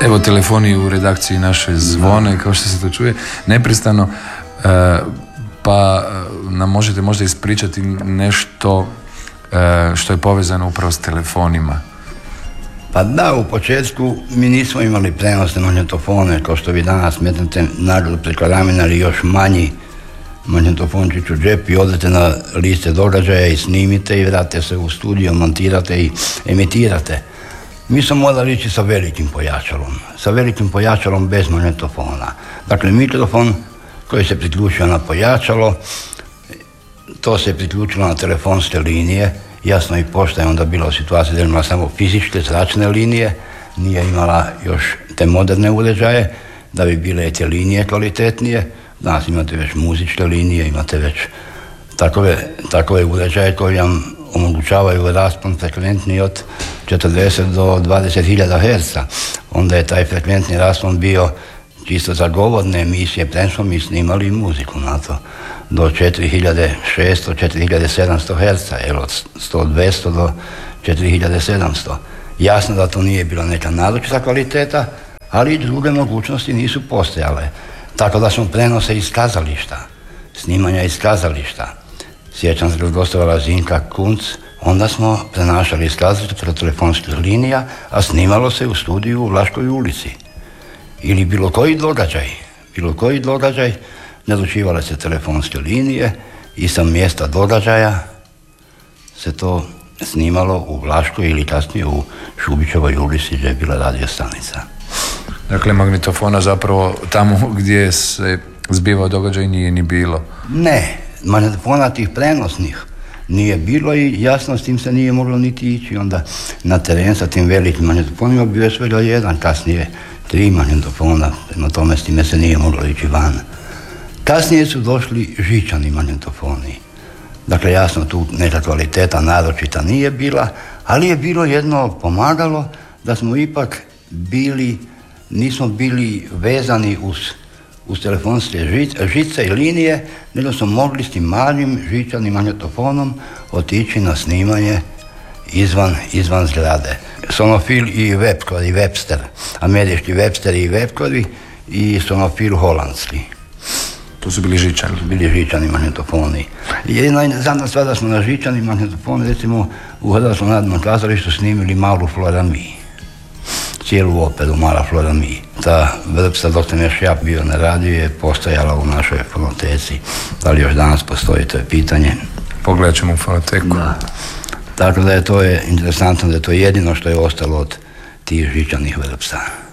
Evo, telefoni u redakciji naše zvone, kao što se to čuje, neprestano, pa nam možete možda ispričati nešto što je povezano upravo s telefonima. Pa da, u početku mi nismo imali prenosne magnetofone, kao što vi danas metnete naglu preko ramena ili još manji magnetofončić u džep i odete na liste događaja i snimite i vrate se u studio, montirate i emitirate. Mi smo morali ići sa velikim pojačalom bez magnetofona. Dakle, mikrofon koji se priključio na pojačalo, to se priključilo na telefonske linije. Jasno, i pošta je onda bila u situaciji da je imala samo fizičke zračne linije, nije imala još te moderne uređaje da bi bile te linije kvalitetnije. Danas imate već muzičke linije, imate već takove uređaje koji vam omogućavaju raspon frekventni od 40 do 20.000 Hz. Onda je taj frekventni raspon bio čisto za govorne emisije, prema smo mi snimali muziku na to do 4600, 4700 Hz, od 100-200 do 4700. Jasno da to nije bila neka naročita kvaliteta, ali i druge mogućnosti nisu postojale. Tako da smo prenose iz kazališta, snimanja iz kazališta. Sjećam se kad gostovala Zinka Kunc, onda smo prenašali iz kazališta preko telefonskih linija, a snimalo se u studiju u Vlaškoj ulici. Ili bilo koji događaj, naručivale se telefonske linije i sa mjesta događaja se to snimalo u Vlaškoj ili kasnije u Šubićevoj ulici gdje je bila radio stanica. Dakle, magnetofona zapravo tamo gdje se zbivao događaj nije ni bilo. Ne, magnetofona tih prenosnih nije bilo i jasno s tim se nije moglo niti ići onda na teren sa tim velikim magnetofonima. Bio je svega jedan, kasnije 3 magnetofona, na tome s time se nije moglo ići van. Kasnije su došli žičani magnetofoni. Dakle, jasno, tu neka kvaliteta naročita nije bila, ali je bilo jedno pomagalo da smo ipak nismo bili vezani uz telefonske žice i linije, nego smo mogli s tim malim žičanim magnetofonom otići na snimanje izvan zgrade. Sonofil i Webster, američki Webster i Webkovi i sonofil holandski. To su bili žičani? Bili žičani magnetofoni. Jedna zadnja stvar da smo na žičani magnetofoni, recimo u Hrvatskom narodnom kazalištu snimili Malu Flora-Mi. Cijelu operu Mala Flora-Mi. Ta vrpsta dok sam još ja bio na radiju je postojala u našoj fonoteci. Da li još danas postoji, to je pitanje. Pogledat ćemo u fonoteku. Da. Tako da je to interesantno, da je to jedino što je ostalo od tih žičanih vrpsta.